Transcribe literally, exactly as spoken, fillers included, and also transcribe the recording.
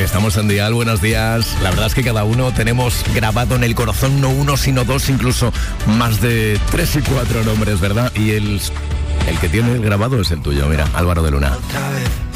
Estamos en Dial, buenos días. La verdad es que cada uno tenemos grabado en el corazón no uno, sino dos, incluso más de tres y cuatro nombres, ¿verdad? Y el, el que tiene grabado es el tuyo, mira, Álvaro de Luna. Otra vez.